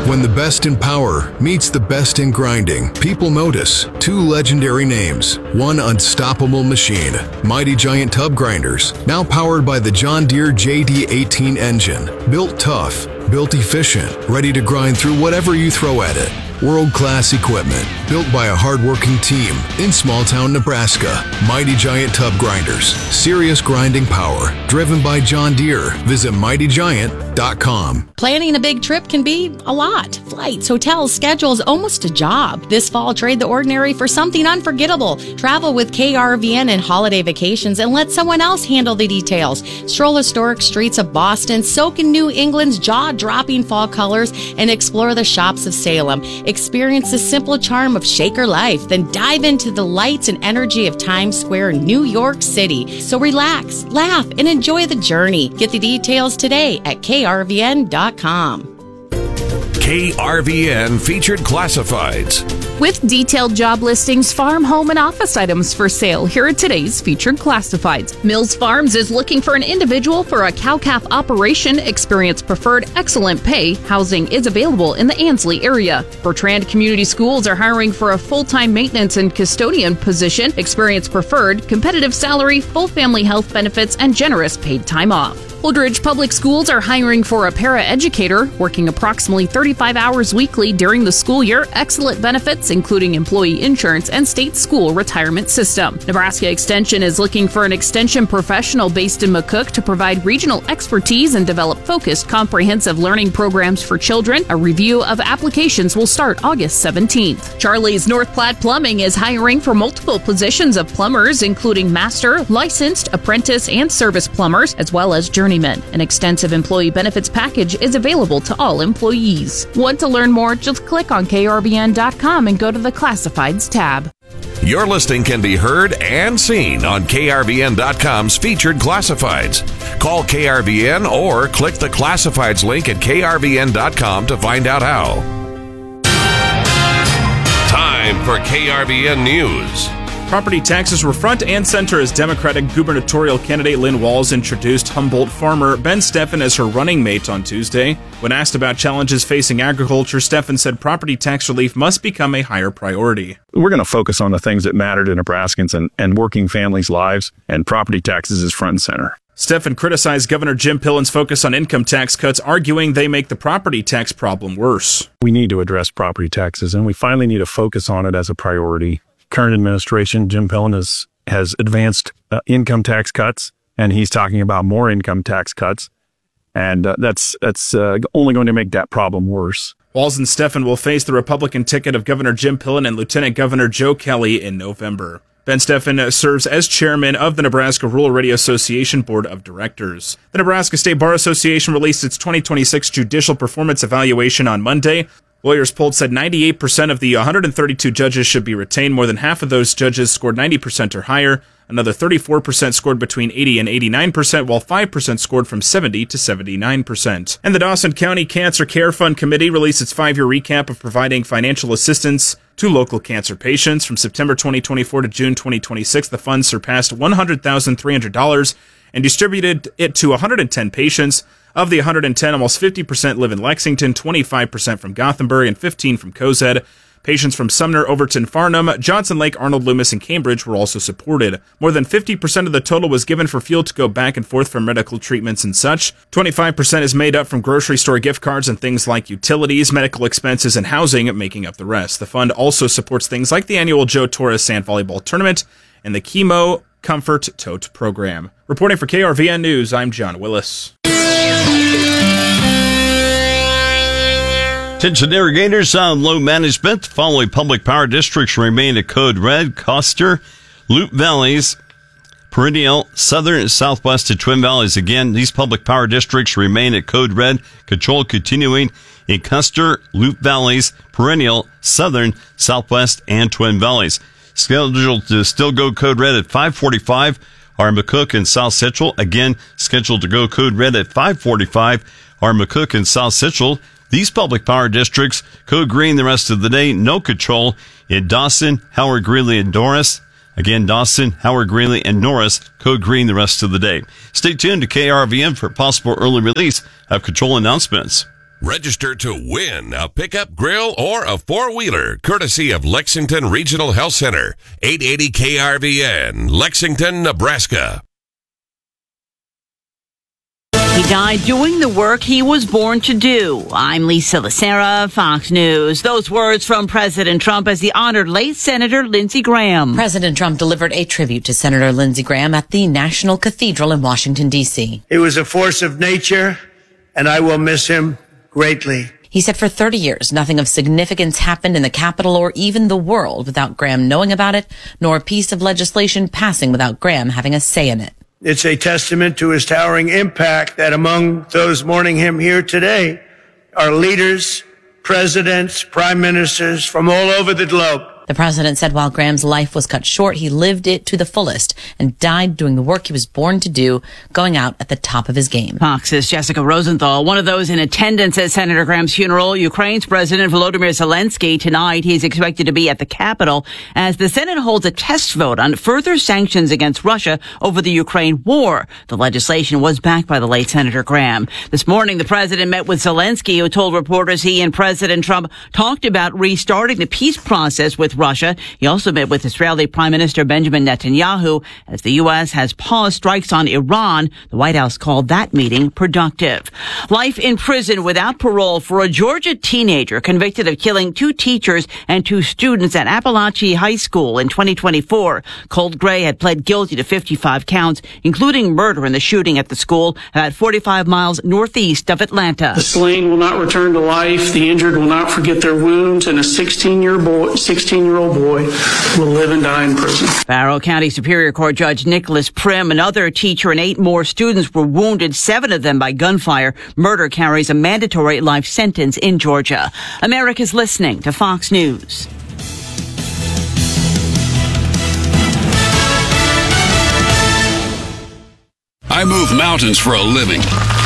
When the best in power meets the best in grinding, people notice two legendary names. One unstoppable machine, Mighty Giant Tub Grinders, now powered by the John Deere JD18 engine. Built tough, built efficient, ready to grind through whatever you throw at it. World-class equipment, built by a hard-working team in small-town Nebraska. Mighty Giant Tub Grinders, serious grinding power, driven by John Deere. Visit mightygiant.com. Planning a big trip can be a lot. Flights, hotels, schedules, almost a job. This fall, trade the ordinary for something unforgettable. Travel with KRVN and holiday vacations and let someone else handle the details. Stroll historic streets of Boston, soak in New England's jaw-dropping fall colors, and explore the shops of Salem. Experience the simple charm of Shaker life, then dive into the lights and energy of Times Square, New York City. So relax, laugh, and enjoy the journey. Get the details today at krvn.com. KRVN Featured Classifieds. With detailed job listings, farm, home, and office items for sale, here are today's Featured Classifieds. Mills Farms is looking for an individual for a cow-calf operation. Experience preferred, excellent pay. Housing is available in the Ansley area. Bertrand Community Schools are hiring for a full-time maintenance and custodian position. Experience preferred, competitive salary, full family health benefits, and generous paid time off. Holdridge Public Schools are hiring for a para-educator, working approximately 35 hours weekly during the school year. Excellent benefits, including employee insurance and state school retirement system. Nebraska Extension is looking for an extension professional based in McCook to provide regional expertise and develop focused, comprehensive learning programs for children. A review of applications will start August 17th. Charlie's North Platte Plumbing is hiring for multiple positions of plumbers, including master, licensed, apprentice, and service plumbers, as well as journeymen. An extensive employee benefits package is available to all employees. Want to learn more? Just click on krvn.com and go to the Classifieds tab. Your listing can be heard and seen on krvn.com's Featured Classifieds. Call KRVN or click the Classifieds link at krvn.com to find out how. Time for KRVN News. Property taxes were front and center as Democratic gubernatorial candidate Lynn Walz introduced Humboldt farmer Ben Steffen as her running mate on Tuesday. When asked about challenges facing agriculture, Steffen said property tax relief must become a higher priority. We're going to focus on the things that matter to Nebraskans and working families' lives, and property taxes is front and center. Steffen criticized Governor Jim Pillen's focus on income tax cuts, arguing they make the property tax problem worse. We need to address property taxes, and we finally need to focus on it as a priority. Current administration, Jim Pillen, has advanced income tax cuts, and he's talking about more income tax cuts, and that's only going to make that problem worse. Walz and Steffen will face the Republican ticket of Governor Jim Pillen and Lieutenant Governor Joe Kelly in November. Ben Steffen serves as chairman of the Nebraska Rural Radio Association Board of Directors. The Nebraska State Bar Association released its 2026 Judicial Performance Evaluation on Monday. Lawyers polled said 98% of the 132 judges should be retained. More than half of those judges scored 90% or higher. Another 34% scored between 80 and 89%, while 5% scored from 70 to 79%. And the Dawson County Cancer Care Fund Committee released its 5-year recap of providing financial assistance to local cancer patients. From September 2024 to June 2026, the fund surpassed $100,300 and distributed it to 110 patients. Of the 110, almost 50% live in Lexington, 25% from Gothenburg, and 15% from Cozad. Patients from Sumner, Overton, Farnham, Johnson Lake, Arnold, Loomis, and Cambridge were also supported. More than 50% of the total was given for fuel to go back and forth for medical treatments and such. 25% is made up from grocery store gift cards and things like utilities, medical expenses, and housing, making up the rest. The fund also supports things like the annual Joe Torres Sand Volleyball Tournament and the Chemo Comfort Tote Program. Reporting for KRVN News, I'm John Willis. Attention irrigators on low management. The following public power districts remain at code red: Custer, Loup Valleys, Perennial, Southern and Southwest to Twin Valleys. Again, these public power districts remain at code red. Control continuing in Custer, Loup Valleys, Perennial, Southern, Southwest, and Twin Valleys. Scheduled to still go code red at 5:45 are McCook and South Central. Again, scheduled to go code red at 5:45 are McCook and South Central. These public power districts, code green the rest of the day, no control in Dawson, Howard, Greeley, and Norris. Again, Dawson, Howard, Greeley, and Norris, code green the rest of the day. Stay tuned to KRVN for possible early release of control announcements. Register to win a pickup, grill, or a four-wheeler, courtesy of Lexington Regional Health Center, 880 KRVN, Lexington, Nebraska. He died doing the work he was born to do. I'm Lisa Lacera, Fox News. Those words from President Trump as he honored late Senator Lindsey Graham. President Trump delivered a tribute to Senator Lindsey Graham at the National Cathedral in Washington, D.C. He was a force of nature, and I will miss him greatly. He said for 30 years, nothing of significance happened in the Capitol or even the world without Graham knowing about it, nor a piece of legislation passing without Graham having a say in it. It's a testament to his towering impact that among those mourning him here today are leaders, presidents, prime ministers from all over the globe. The president said while Graham's life was cut short, he lived it to the fullest and died doing the work he was born to do, going out at the top of his game. Fox's Jessica Rosenthal, one of those in attendance at Senator Graham's funeral. Ukraine's President Volodymyr Zelensky. Tonight, he's expected to be at the Capitol as the Senate holds a test vote on further sanctions against Russia over the Ukraine war. The legislation was backed by the late Senator Graham. This morning, the president met with Zelensky, who told reporters he and President Trump talked about restarting the peace process with Russia. He also met with Israeli Prime Minister Benjamin Netanyahu as the U.S. has paused strikes on Iran. The White House called that meeting productive. Life in prison without parole for a Georgia teenager convicted of killing 2 teachers and 2 students at Appalachian High School in 2024. Colt Gray had pled guilty to 55 counts, including murder in the shooting at the school about 45 miles northeast of Atlanta. The slain will not return to life. The injured will not forget their wounds, and a 16-year-old boy will live and die in prison. Barrow County Superior Court Judge Nicholas Prim, another teacher, and 8 more students were wounded, 7 of them by gunfire. Murder carries a mandatory life sentence in Georgia. America's listening to Fox News. I move mountains for a living.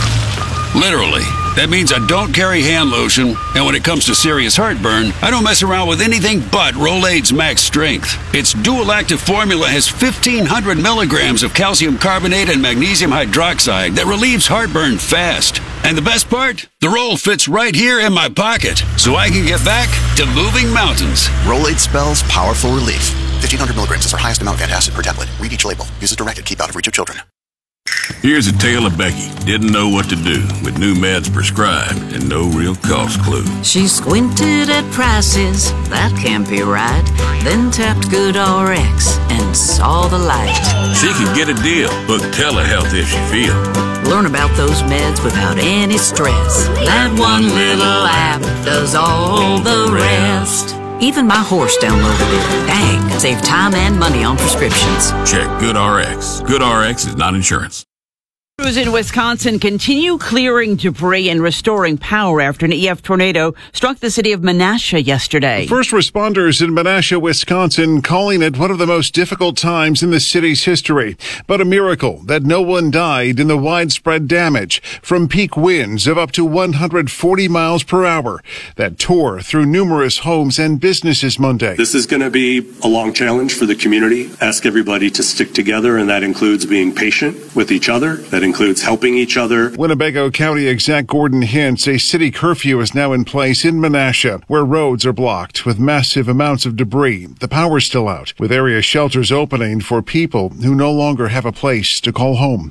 Literally. That means I don't carry hand lotion, and when it comes to serious heartburn, I don't mess around with anything but Rolaids Max Strength. Its dual-active formula has 1,500 milligrams of calcium carbonate and magnesium hydroxide that relieves heartburn fast. And the best part? The roll fits right here in my pocket, so I can get back to moving mountains. Rolaids spells powerful relief. 1,500 milligrams is our highest amount of antacid per tablet. Read each label. Use as directed. Keep out of reach of children. Here's a tale of Becky. Didn't know what to do with new meds prescribed and no real cost clue. She squinted at prices, that can't be right. Then tapped GoodRx and saw the light. She can get a deal. Book telehealth if she feels. Learn about those meds without any stress. That one little app does all the rest. Even my horse downloaded it. Dang, save time and money on prescriptions. Check GoodRx. GoodRx is not insurance. Crews in Wisconsin continue clearing debris and restoring power after an EF tornado struck the city of Menasha yesterday. First responders in Menasha, Wisconsin, calling it one of the most difficult times in the city's history. But a miracle that no one died in the widespread damage from peak winds of up to 140 miles per hour that tore through numerous homes and businesses Monday. This is going to be a long challenge for the community. Ask everybody to stick together, and that includes being patient with each other. That includes helping each other. Winnebago County Exec Gordon hints a city curfew is now in place in Menasha, where roads are blocked with massive amounts of debris. The power's still out, with area shelters opening for people who no longer have a place to call home.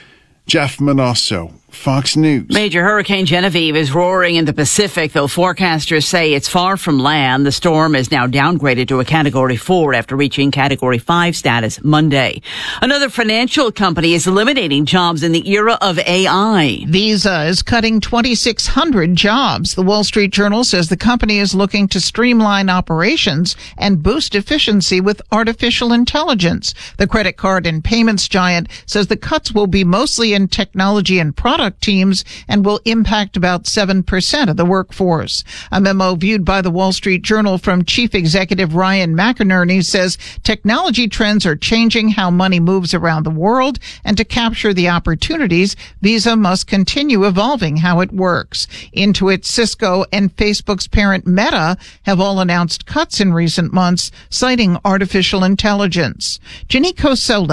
Jeff Manasso, Fox News. Major Hurricane Genevieve is roaring in the Pacific, though forecasters say it's far from land. The storm is now downgraded to a Category 4 after reaching Category 5 status Monday. Another financial company is eliminating jobs in the era of AI. Visa is cutting 2,600 jobs. The Wall Street Journal says the company is looking to streamline operations and boost efficiency with artificial intelligence. The credit card and payments giant says the cuts will be mostly in technology and product teams and will impact about 7% of the workforce. A memo viewed by the Wall Street Journal from Chief Executive Ryan McInerney says technology trends are changing how money moves around the world, and to capture the opportunities, Visa must continue evolving how it works. Intuit, Cisco, and Facebook's parent Meta have all announced cuts in recent months, citing artificial intelligence. Janine Coselda,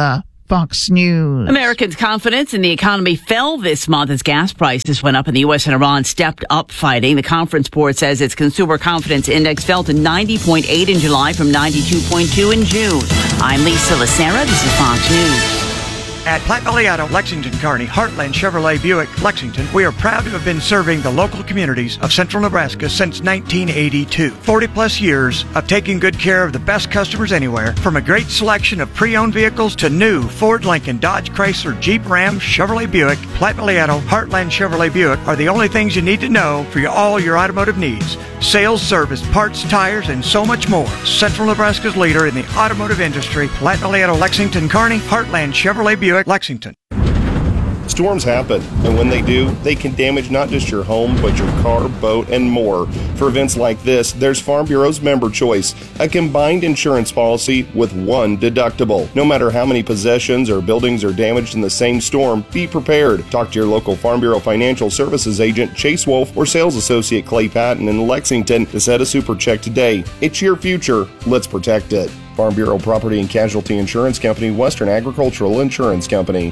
Fox News. Americans' confidence in the economy fell this month as gas prices went up and the U.S. and Iran stepped up fighting. The conference board says its consumer confidence index fell to 90.8 in July from 92.2 in June. I'm Lisa Lacera. This is Fox News. At Platte Valley Auto, Lexington, Kearney, Heartland Chevrolet Buick, Lexington, we are proud to have been serving the local communities of central Nebraska since 1982. 40 plus years of taking good care of the best customers anywhere, from a great selection of pre-owned vehicles to new Ford, Lincoln, Dodge, Chrysler, Jeep, Ram, Chevrolet Buick. Platte Valley Auto, Heartland Chevrolet Buick are the only things you need to know for all your automotive needs. Sales, service, parts, tires, and so much more. Central Nebraska's leader in the automotive industry, Platte Valley Auto, Lexington, Kearney, Heartland Chevrolet Buick, Lexington. Storms happen, and when they do, they can damage not just your home, but your car, boat, and more. For events like this, there's Farm Bureau's Member Choice, a combined insurance policy with one deductible. No matter how many possessions or buildings are damaged in the same storm, be prepared. Talk to your local Farm Bureau Financial Services agent, Chase Wolf, or sales associate Clay Patton in Lexington to set a super check today. It's your future. Let's protect it. Farm Bureau Property and Casualty Insurance Company, Western Agricultural Insurance Company.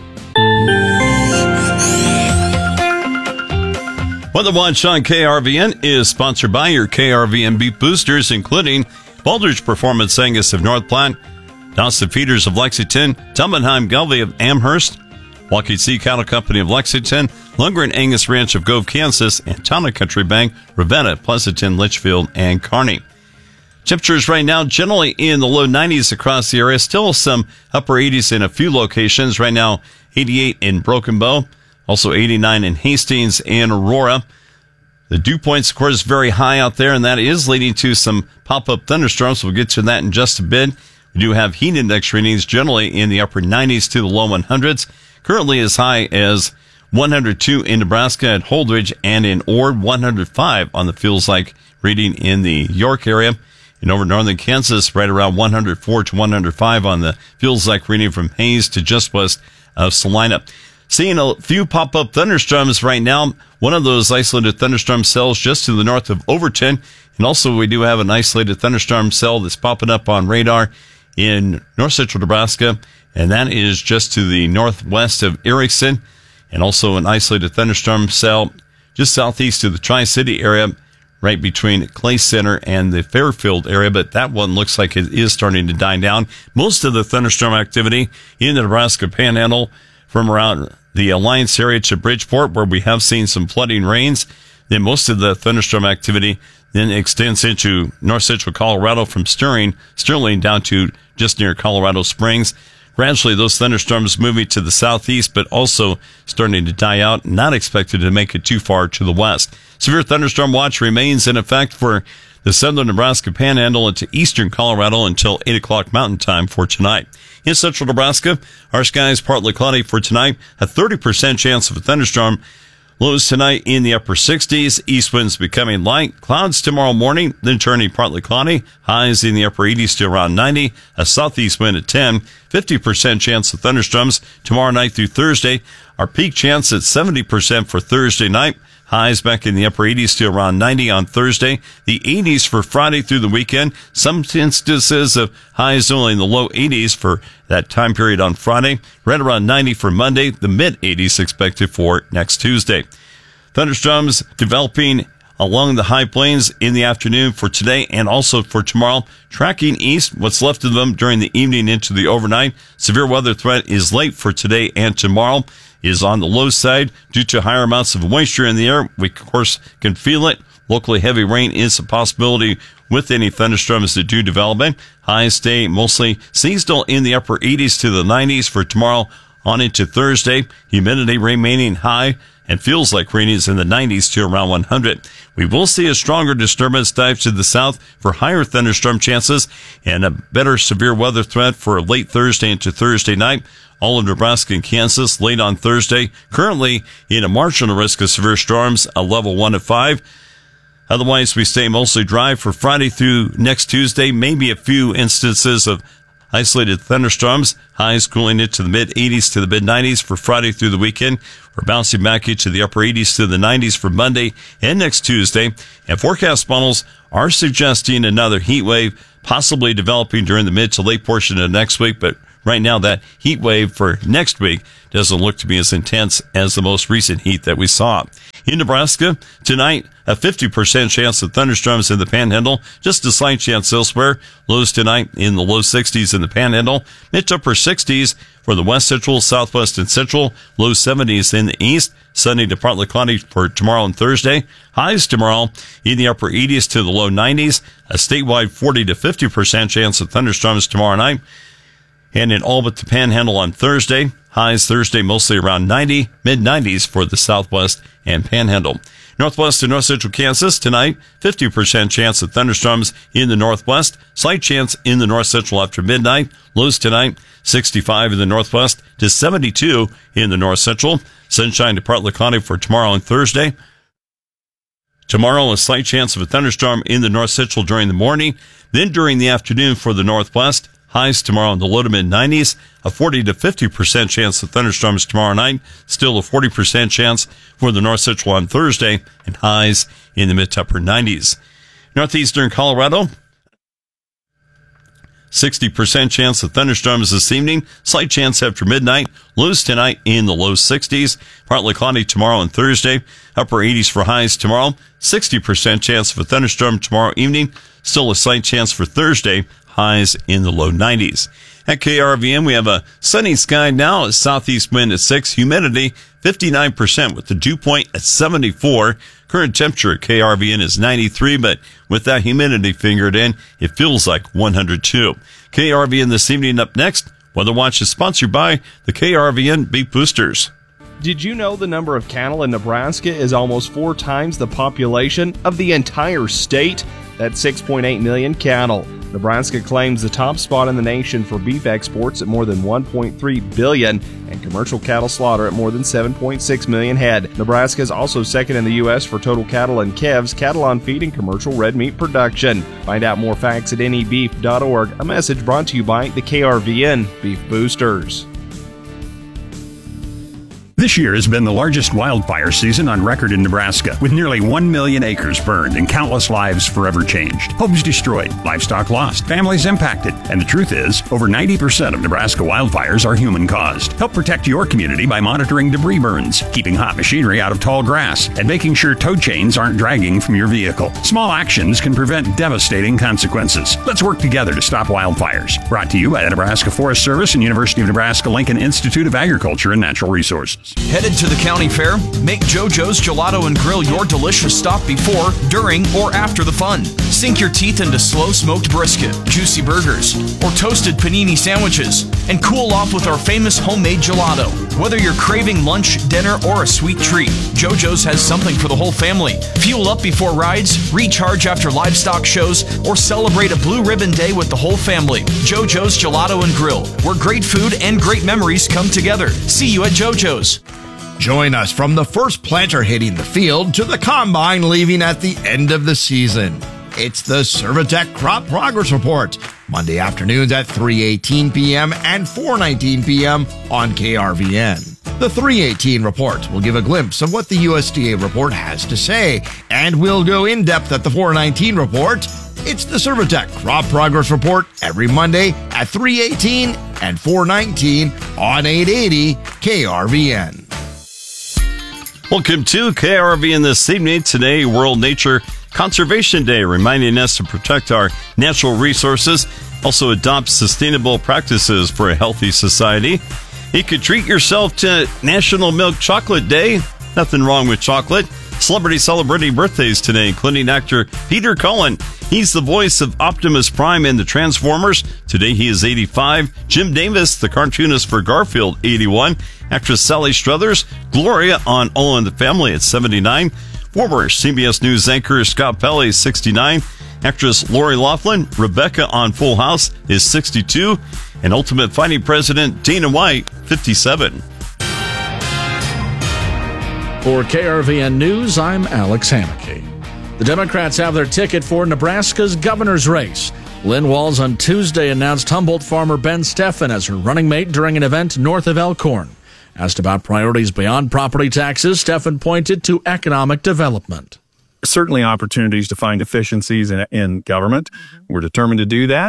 Weather Watch on KRVN is sponsored by your KRVN beef boosters, including Baldrige Performance Angus of North Platte, Dawson Feeders of Lexington, Tumbenheim Gelbvieh of Amherst, Walkie Sea Cattle Company of Lexington, Lundgren Angus Ranch of Gove, Kansas, and Town & Country Bank, Ravenna, Pleasanton, Litchfield, and Kearney. Temperatures right now generally in the low 90s across the area. Still some upper 80s in a few locations. Right now, 88 in Broken Bow. Also 89 in Hastings and Aurora. The dew point score is very high out there, and that is leading to some pop-up thunderstorms. We'll get to that in just a bit. We do have heat index readings generally in the upper 90s to the low 100s. Currently as high as 102 in Nebraska at Holdridge and in Ord, 105 on the feels like reading in the York area. And over northern Kansas, right around 104 to 105 on the feels like reading from Hayes to just west of Salina. Seeing a few pop-up thunderstorms right now. One of those isolated thunderstorm cells just to the north of Overton. And also we do have an isolated thunderstorm cell that's popping up on radar in north central Nebraska. And that is just to the northwest of Erickson. And also an isolated thunderstorm cell just southeast of the Tri-City area, right between Clay Center and the Fairfield area, but that one looks like it is starting to die down. Most of the thunderstorm activity in the Nebraska Panhandle from around the Alliance area to Bridgeport, where we have seen some flooding rains. Then most of the thunderstorm activity then extends into north central Colorado from Sterling down to just near Colorado Springs. Gradually, those thunderstorms moving to the southeast, but also starting to die out, not expected to make it too far to the west. Severe thunderstorm watch remains in effect for the southern Nebraska Panhandle into eastern Colorado until 8 o'clock Mountain Time for tonight. In central Nebraska, our skies partly cloudy for tonight, a 30% chance of a thunderstorm. Lows tonight in the upper 60s, east winds becoming light. Clouds tomorrow morning, then turning partly cloudy. Highs in the upper 80s to around 90. A southeast wind at 10. 50% chance of thunderstorms tomorrow night through Thursday. Our peak chance at 70% for Thursday night. Highs back in the upper 80s to around 90 on Thursday. The 80s for Friday through the weekend. Some instances of highs only in the low 80s for that time period on Friday. Right around 90 for Monday. The mid 80s expected for next Tuesday. Thunderstorms developing along the high plains in the afternoon for today and also for tomorrow. Tracking east, what's left of them during the evening into the overnight. Severe weather threat is late for today and tomorrow. Is on the low side due to higher amounts of moisture in the air. We, of course, can feel it. Locally heavy rain is a possibility with any thunderstorms that do develop. Highs stay mostly seasonal in the upper 80s to the 90s for tomorrow on into Thursday. Humidity remaining high and feels like rain is in the 90s to around 100. We will see a stronger disturbance dive to the south for higher thunderstorm chances and a better severe weather threat for late Thursday into Thursday night. All of Nebraska and Kansas late on Thursday. Currently in a marginal risk of severe storms, a level 1 to 5. Otherwise, we stay mostly dry for Friday through next Tuesday. Maybe a few instances of isolated thunderstorms. Highs cooling it to the mid 80s to the mid 90s for Friday through the weekend. We're bouncing back into the upper 80s to the 90s for Monday and next Tuesday. And forecast models are suggesting another heat wave possibly developing during the mid to late portion of next week, but right now that heat wave for next week doesn't look to be as intense as the most recent heat that we saw. In Nebraska, tonight, a 50% chance of thunderstorms in the Panhandle, just a slight chance elsewhere. Lows tonight in the low 60s in the Panhandle, mid to upper 60s for the west central, southwest, and central, low 70s in the east. Sunny to partly cloudy for tomorrow and Thursday. Highs tomorrow in the upper 80s to the low 90s. A statewide 40 to 50% chance of thunderstorms tomorrow night. And in all but the Panhandle on Thursday. Highs Thursday mostly around 90, mid-90s for the southwest and Panhandle. Northwest and north central Kansas tonight, 50% chance of thunderstorms in the northwest. Slight chance in the north central after midnight. Lows tonight, 65 in the northwest to 72 in the north central. Sunshine to partly cloudy for tomorrow and Thursday. Tomorrow, a slight chance of a thunderstorm in the north central during the morning. Then during the afternoon for the northwest. Highs tomorrow in the low to mid-90s, a 40 to 50% chance of thunderstorms tomorrow night, still a 40% chance for the north central on Thursday, and highs in the mid to upper 90s. Northeastern Colorado, 60% chance of thunderstorms this evening, slight chance after midnight, lows tonight in the low 60s, partly cloudy tomorrow and Thursday, upper 80s for highs tomorrow, 60% chance of a thunderstorm tomorrow evening, still a slight chance for Thursday, highs in the low 90s. At KRVN, we have a sunny sky now, a southeast wind at 6, humidity 59% with the dew point at 74. Current temperature at KRVN is 93, but with that humidity fingered in, it feels like 102. KRVN this evening up next. Weather Watch is sponsored by the KRVN Beef Boosters. Did you know the number of cattle in Nebraska is almost 4 times the population of the entire state? That's 6.8 million cattle. Nebraska claims the top spot in the nation for beef exports at more than 1.3 billion and commercial cattle slaughter at more than 7.6 million head. Nebraska is also second in the U.S. for total cattle and calves, cattle on feed, and commercial red meat production. Find out more facts at nebeef.org. A message brought to you by the KRVN Beef Boosters. This year has been the largest wildfire season on record in Nebraska, with nearly 1 million acres burned and countless lives forever changed. Homes destroyed, livestock lost, families impacted. And the truth is, over 90% of Nebraska wildfires are human-caused. Help protect your community by monitoring debris burns, keeping hot machinery out of tall grass, and making sure tow chains aren't dragging from your vehicle. Small actions can prevent devastating consequences. Let's work together to stop wildfires. Brought to you by the Nebraska Forest Service and University of Nebraska-Lincoln Institute of Agriculture and Natural Resources. Headed to the county fair? Make JoJo's Gelato and Grill your delicious stop before, during, or after the fun. Sink your teeth into slow-smoked brisket, juicy burgers, or toasted panini sandwiches, and cool off with our famous homemade gelato. Whether you're craving lunch, dinner, or a sweet treat, JoJo's has something for the whole family. Fuel up before rides, recharge after livestock shows, or celebrate a Blue Ribbon Day with the whole family. JoJo's Gelato and Grill, where great food and great memories come together. See you at JoJo's. Join us from the first planter hitting the field to the combine leaving at the end of the season. It's the Servitec Crop Progress Report, Monday afternoons at 3:18 p.m. and 4:19 p.m. on KRVN. The 3:18 report will give a glimpse of what the USDA report has to say, and we'll go in depth at the 4:19 report. It's the Servitec Crop Progress Report every Monday at 3:18 and 4:19 on 880 KRVN. Welcome to KRVN this evening. Today, World Nature Conservation Day, reminding us to protect our natural resources, also adopt sustainable practices for a healthy society. You could treat yourself to National Milk Chocolate Day. Nothing wrong with chocolate. Celebrity celebrating birthdays today, including actor Peter Cullen. He's the voice of Optimus Prime in the Transformers. Today he is 85. Jim Davis, the cartoonist for Garfield, 81. Actress Sally Struthers, Gloria on All in the Family at 79. Former CBS News anchor Scott Pelley, 69. Actress Lori Loughlin, Rebecca on Full House, is 62. And Ultimate Fighting President Dana White, 57. For KRVN News, I'm Alex Hammackey. The Democrats have their ticket for Nebraska's governor's race. Lynn Walls on Tuesday announced Humboldt farmer Ben Steffen as her running mate during an event north of Elkhorn. Asked about priorities beyond property taxes, Steffen pointed to economic development. Certainly opportunities to find efficiencies in government. We're determined to do that.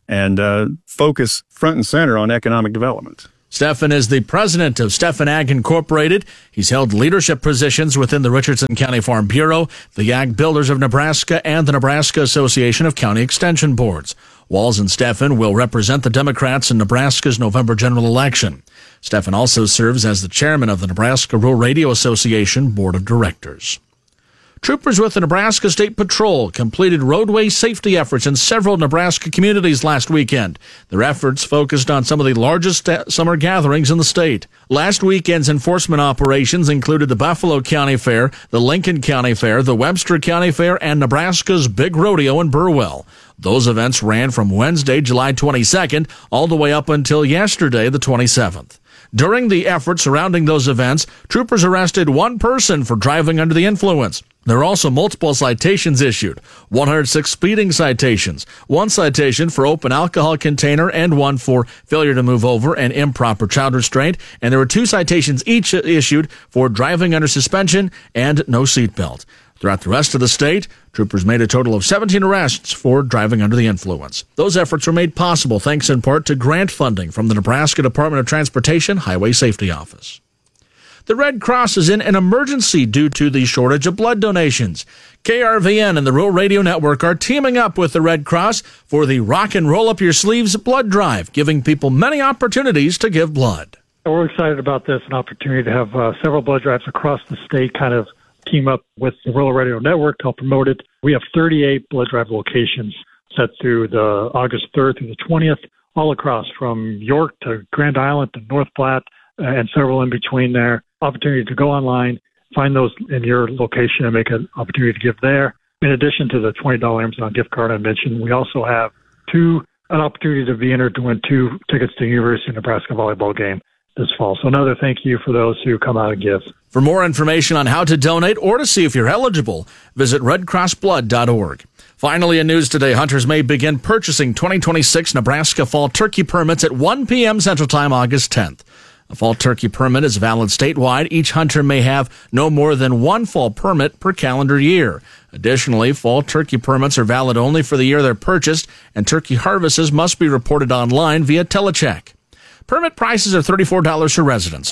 and focus front and center on economic development. Stephan is the president of Stephan Ag Incorporated. He's held leadership positions within the Richardson County Farm Bureau, the Ag Builders of Nebraska, and the Nebraska Association of County Extension Boards. Walz and Stephan will represent the Democrats in Nebraska's November general election. Stephan also serves as the chairman of the Nebraska Rural Radio Association Board of Directors. Troopers with the Nebraska State Patrol completed roadway safety efforts in several Nebraska communities last weekend. Their efforts focused on some of the largest summer gatherings in the state. Last weekend's enforcement operations included the Buffalo County Fair, the Lincoln County Fair, the Webster County Fair, and Nebraska's Big Rodeo in Burwell. Those events ran from Wednesday, July 22nd, all the way up until yesterday, the 27th. During the effort surrounding those events, troopers arrested one person for driving under the influence. There are also multiple citations issued, 106 speeding citations, one citation for open alcohol container, and one for failure to move over and improper child restraint. And there were 2 citations each issued for driving under suspension and no seatbelt. Throughout the rest of the state, troopers made a total of 17 arrests for driving under the influence. Those efforts were made possible thanks in part to grant funding from the Nebraska Department of Transportation Highway Safety Office. The Red Cross is in an emergency due to the shortage of blood donations. KRVN and the Rural Radio Network are teaming up with the Red Cross for the Rock and Roll Up Your Sleeves blood drive, giving people many opportunities to give blood. We're excited about this, an opportunity to have several blood drives across the state kind of team up with the Rural Radio Network to help promote it. We have 38 blood drive locations set through the August 3rd through the 20th, all across from York to Grand Island to North Platte and several in between there. Opportunity to go online, find those in your location and make an opportunity to give there. In addition to the $20 Amazon gift card I mentioned, we also have an opportunity to be entered to win 2 tickets to the University of Nebraska volleyball game this fall. So another thank you for those who come out and give. For more information on how to donate or to see if you're eligible, visit redcrossblood.org. Finally, in news today, hunters may begin purchasing 2026 Nebraska fall turkey permits at 1 p.m. Central Time, August 10th. A fall turkey permit is valid statewide. Each hunter may have no more than 1 fall permit per calendar year. Additionally, fall turkey permits are valid only for the year they're purchased, and turkey harvests must be reported online via telecheck. Permit prices are $34 for residents,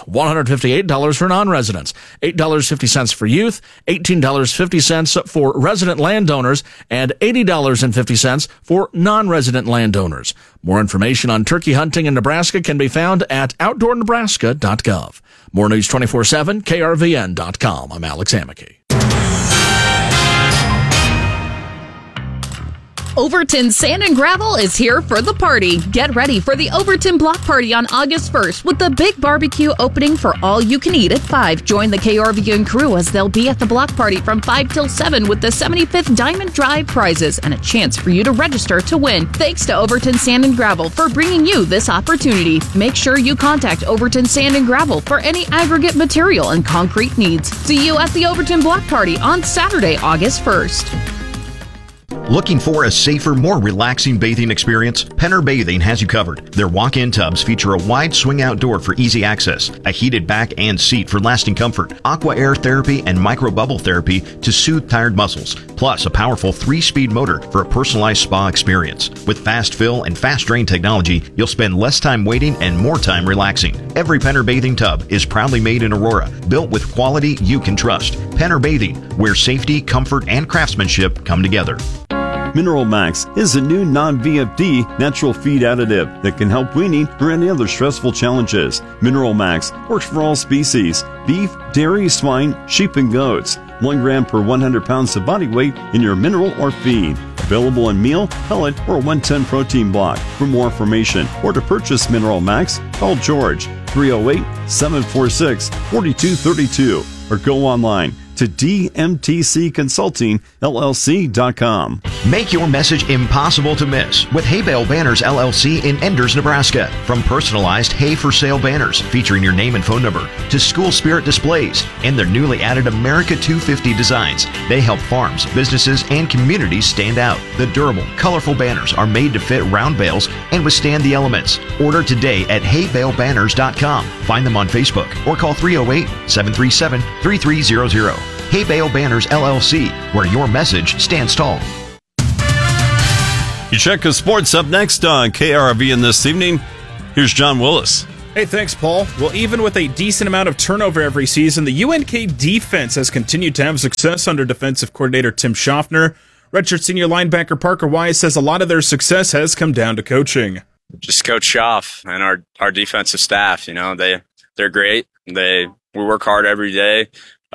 $158 for non-residents, $8.50 for youth, $18.50 for resident landowners, and $80.50 for non-resident landowners. More information on turkey hunting in Nebraska can be found at outdoornebraska.gov. More news 24/7, KRVN.com. I'm Alex Hamake. Overton Sand and Gravel is here for the party. Get ready for the Overton Block Party on August 1st with the big barbecue opening for all you can eat at 5. Join the KRVN crew as they'll be at the block party from 5 till 7 with the 75th Diamond Drive prizes and a chance for you to register to win. Thanks to Overton Sand and Gravel for bringing you this opportunity. Make sure you contact Overton Sand and Gravel for any aggregate material and concrete needs. See you at the Overton Block Party on Saturday, August 1st. Looking for a safer, more relaxing bathing experience? Penner Bathing has you covered. Their walk-in tubs feature a wide swing-out door for easy access, a heated back and seat for lasting comfort, aqua air therapy and micro-bubble therapy to soothe tired muscles, plus a powerful 3-speed motor for a personalized spa experience. With fast fill and fast drain technology, you'll spend less time waiting and more time relaxing. Every Penner Bathing tub is proudly made in Aurora, built with quality you can trust. Penner Bathing, where safety, comfort, and craftsmanship come together. Mineral Max is a new non-VFD natural feed additive that can help weaning or any other stressful challenges. Mineral Max works for all species: beef, dairy, swine, sheep, and goats. 1 gram per 100 pounds of body weight in your mineral or feed. Available in meal, pellet, or 110 protein block. For more information or to purchase Mineral Max, call George 308-746-4232 or go online to dmtcconsultingllc.com. Make your message impossible to miss with Hay Bale Banners LLC in Enders, Nebraska. From personalized hay for sale banners featuring your name and phone number to school spirit displays and their newly added America 250 designs, they help farms, businesses, and communities stand out. The durable, colorful banners are made to fit round bales and withstand the elements. Order today at haybalebanners.com. Find them on Facebook or call 308-737-3300. Hay Bale Banners LLC, where your message stands tall. You check of sports up next on KRVN this evening. Here's John Willis. Hey, thanks, Paul. Well, even with a decent amount of turnover every season, the UNK defense has continued to have success under defensive coordinator Tim Schaffner. Redshirt senior linebacker Parker Wise says a lot of their success has come down to coaching. Just Coach Schaff and our defensive staff, they're great. We work hard every day.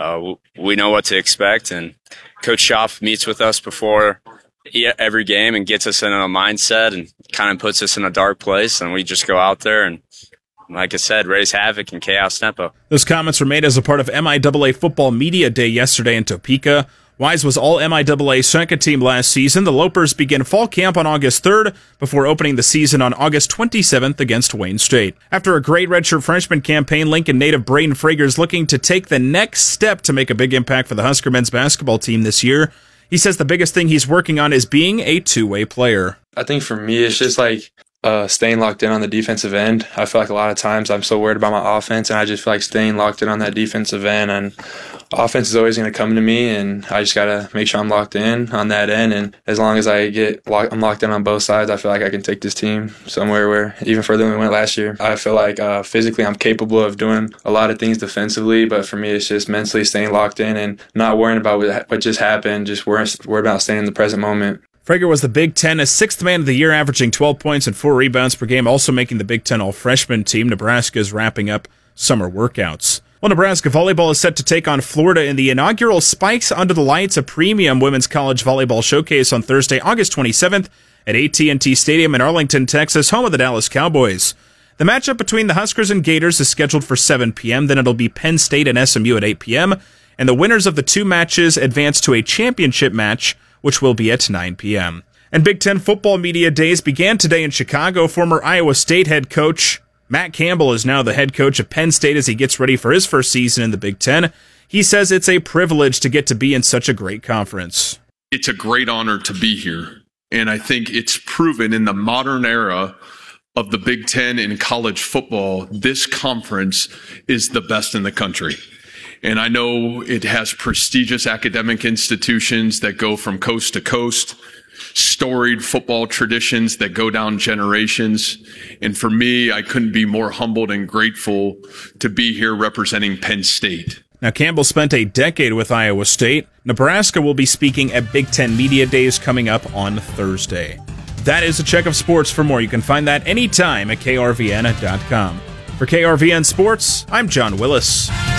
We know what to expect, and Coach Schaff meets with us before every game and gets us in a mindset and kind of puts us in a dark place, and we just go out there and, like I said, raise havoc and chaos tempo. Those comments were made as a part of MIAA Football Media Day yesterday in Topeka. Wise was all MIAA second team last season. The Lopers begin fall camp on August 3rd before opening the season on August 27th against Wayne State. After a great redshirt freshman campaign, Lincoln native Braden Frager is looking to take the next step to make a big impact for the Husker men's basketball team this year. He says the biggest thing he's working on is being a two-way player. I think for me, it's just like staying locked in on the defensive end. I feel like a lot of times I'm so worried about my offense, and I just feel like staying locked in on that defensive end. And offense is always going to come to me, and I just got to make sure I'm locked in on that end. And as long as I'm locked in on both sides, I feel like I can take this team somewhere where even further than we went last year. I feel like physically I'm capable of doing a lot of things defensively, but for me it's just mentally staying locked in and not worrying about what just happened, just worried about staying in the present moment. Frager was the Big Ten as sixth man of the year, averaging 12 points and 4 rebounds per game, also making the Big Ten all-freshman team. Nebraska is wrapping up summer workouts. Well, Nebraska volleyball is set to take on Florida in the inaugural Spikes Under the Lights, a premium women's college volleyball showcase on Thursday, August 27th at AT&T Stadium in Arlington, Texas, home of the Dallas Cowboys. The matchup between the Huskers and Gators is scheduled for 7 p.m., then it'll be Penn State and SMU at 8 p.m., and the winners of the two matches advance to a championship match, which will be at 9 p.m. And Big Ten football media days began today in Chicago. Former Iowa State head coach Matt Campbell is now the head coach of Penn State as he gets ready for his first season in the Big Ten. He says it's a privilege to get to be in such a great conference. It's a great honor to be here, and I think it's proven in the modern era of the Big Ten in college football, this conference is the best in the country. And I know it has prestigious academic institutions that go from coast to coast, storied football traditions that go down generations. And for me, I couldn't be more humbled and grateful to be here representing Penn State. Now, Campbell spent a decade with Iowa State. Nebraska will be speaking at Big Ten Media Days coming up on Thursday. That is a check of sports. For more, you can find that anytime at krvn.com. For KRVN Sports, I'm John Willis.